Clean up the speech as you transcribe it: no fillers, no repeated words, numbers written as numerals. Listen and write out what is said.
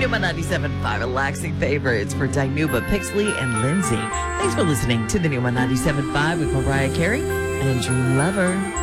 Numa 97.5 relaxing favorites for Dinuba, Pixley, and Lindsay. Thanks for listening to the Numa 97.5 with Mariah Carey and Dream Lover.